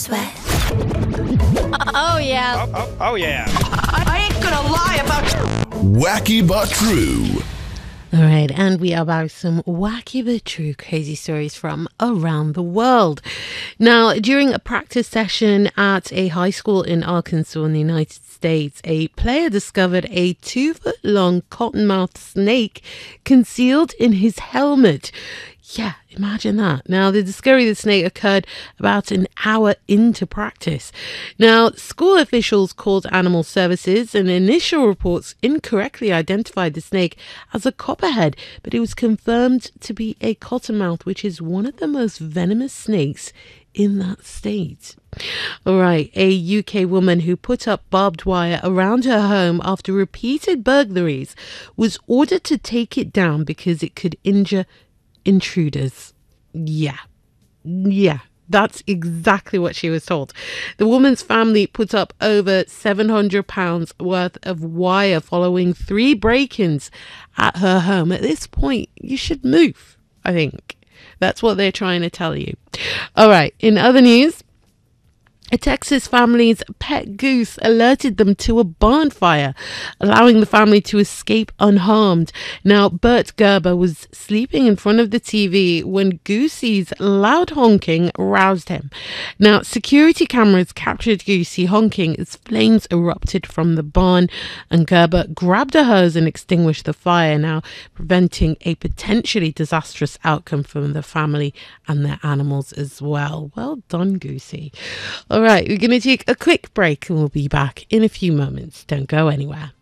Sweat. Oh, yeah. Oh, yeah. I ain't gonna lie about Wacky but true. All right, and we are back with some wacky but true crazy stories from around the world. Now, during a practice session at a high school in Arkansas in the United States, a player discovered a 2-foot-long cottonmouth snake concealed in his helmet. Yeah, imagine that. Now, the discovery of the snake occurred about an hour into practice. Now, school officials called animal services, and initial reports incorrectly identified the snake as a copperhead, but it was confirmed to be a cottonmouth, which is one of the most venomous snakes in that state. All right, a UK woman who put up barbed wire around her home after repeated burglaries was ordered to take it down because it could injure intruders. Yeah, that's exactly what she was told. The woman's family put up over £700 worth of wire following 3 break-ins at her home. At this point, you should move, I think. That's what they're trying to tell you. All right, in other news, a Texas family's pet goose alerted them to a barn fire, allowing the family to escape unharmed. Now, Bert Gerber was sleeping in front of the TV when Goosey's loud honking roused him. Now, security cameras captured Goosey honking as flames erupted from the barn, and Gerber grabbed a hose and extinguished the fire, now preventing a potentially disastrous outcome for the family and their animals as well. Well done, Goosey. All right, we're going to take a quick break and we'll be back in a few moments. Don't go anywhere.